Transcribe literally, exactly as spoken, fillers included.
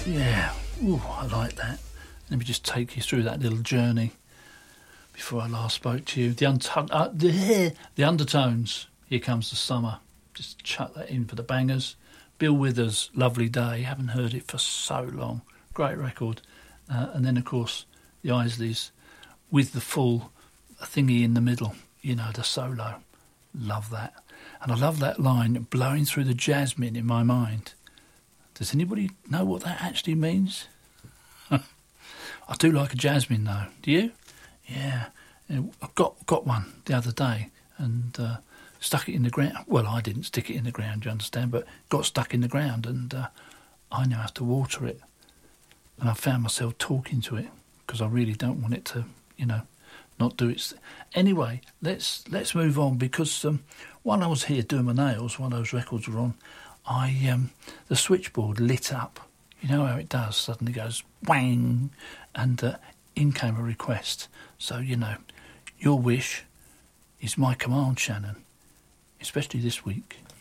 Yeah, ooh, I like that. Let me just take you through that little journey before I last spoke to you. The, untu- uh, the, the Undertones, Here Comes the Summer. Just chuck that in for the bangers. Bill Withers, Lovely Day. Haven't heard it for so long. Great record. Uh, and then, of course, the Isleys with the full thingy in the middle, you know, the solo. Love that. And I love that line, blowing through the jasmine in my mind. Does anybody know what that actually means? I do like a jasmine, though. Do you? Yeah. I got got one the other day and uh, stuck it in the ground. Well, I didn't stick it in the ground, you understand, but got stuck in the ground and uh, I now have to water it. And I found myself talking to it because I really don't want it to, you know, not do its... Anyway, let's let's move on because um, while I was here doing my nails, while those records were on, I um, the switchboard lit up. You know how it does? Suddenly goes whang, and uh, in came a request. So, you know, your wish is my command, Shannon, especially this week.